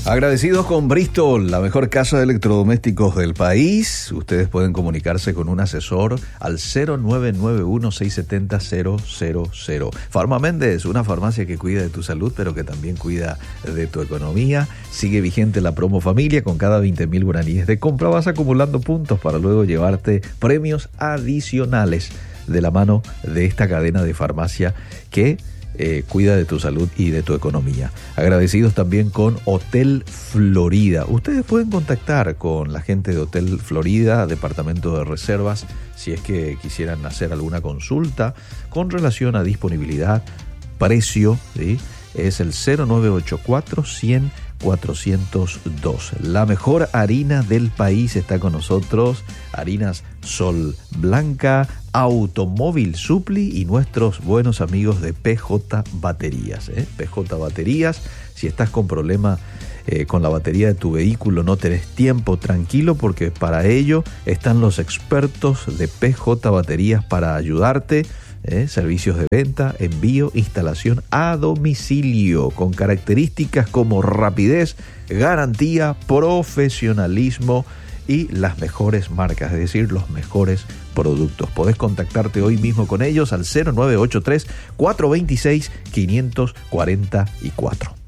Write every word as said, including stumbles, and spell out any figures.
Agradecidos con Bristol, la mejor casa de electrodomésticos del país. Ustedes pueden comunicarse con un asesor al cero nueve nueve uno, seis siete cero, cero cero cero. Farma Méndez, una farmacia que cuida de tu salud, pero que también cuida de tu economía. Sigue vigente la promo familia. Con cada veinte mil guaraníes de compra vas acumulando puntos para luego llevarte premios adicionales de la mano de esta cadena de farmacia que Eh, cuida de tu salud y de tu economía. Agradecidos también con Hotel Florida. Ustedes pueden contactar con la gente de Hotel Florida, departamento de reservas, si es que quisieran hacer alguna consulta con relación a disponibilidad, precio, ¿sí? Es el cero nueve ocho cuatro, cien, cuatrocientos dos. La mejor harina del país está con nosotros. Harinas Sol Blanca, Automóvil Supli y nuestros buenos amigos de P J Baterías. ¿eh? P J Baterías, si estás con problema eh, con la batería de tu vehículo, no tenés tiempo, tranquilo, porque para ello están los expertos de P J Baterías para ayudarte. ¿eh? Servicios de venta, envío, instalación a domicilio, con características como rapidez, garantía, profesionalismo y las mejores marcas, es decir, los mejores productos. Podés contactarte hoy mismo con ellos al cero nueve ocho tres, cuatro dos seis, cinco cuatro cuatro.